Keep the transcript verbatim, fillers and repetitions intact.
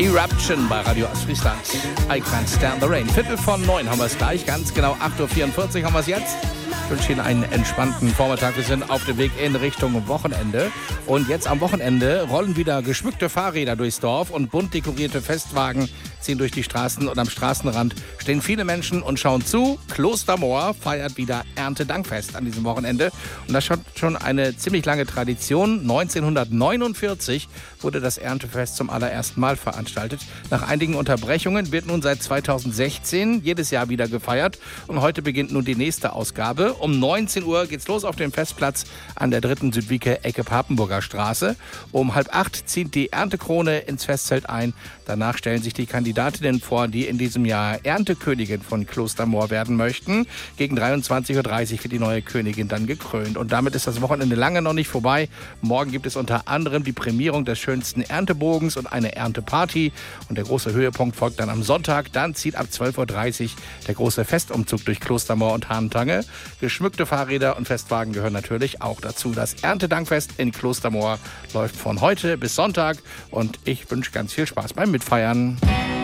Eruption bei Radio Ostfriesland. I Can't Stand the Rain. Viertel von neun haben wir es gleich. Ganz genau acht Uhr vierundvierzig haben wir es jetzt. Ich wünsche Ihnen einen entspannten Vormittag. Wir sind auf dem Weg in Richtung Wochenende. Und jetzt am Wochenende rollen wieder geschmückte Fahrräder durchs Dorf und bunt dekorierte Festwagen ziehen durch die Straßen. Und am Straßenrand stehen viele Menschen und schauen zu. Klostermoor feiert wieder Erntedankfest an diesem Wochenende. Und das ist schon eine ziemlich lange Tradition. neunzehnhundertneunundvierzig wurde das Erntefest zum allerersten Mal veranstaltet. Nach einigen Unterbrechungen wird nun seit zweitausendsechzehn jedes Jahr wieder gefeiert. Und heute beginnt nun die nächste Ausgabe. Um neunzehn Uhr geht's los auf dem Festplatz an der dritten Südwieke, Ecke Papenburger Straße. Um halb acht zieht die Erntekrone ins Festzelt ein. Danach stellen sich die Kandidatinnen vor, die in diesem Jahr Erntekönigin von Klostermoor werden möchten. Gegen dreiundzwanzig Uhr dreißig wird die neue Königin dann gekrönt. Und damit ist das Wochenende lange noch nicht vorbei. Morgen gibt es unter anderem die Prämierung des schönsten Erntebogens und eine Ernteparty. Und der große Höhepunkt folgt dann am Sonntag. Dann zieht ab zwölf Uhr dreißig der große Festumzug durch Klostermoor und Hahntange. Geschmückte Fahrräder und Festwagen gehören natürlich auch dazu. Das Erntedankfest in Klostermoor läuft von heute bis Sonntag. Und ich wünsche ganz viel Spaß beim Mitfeiern.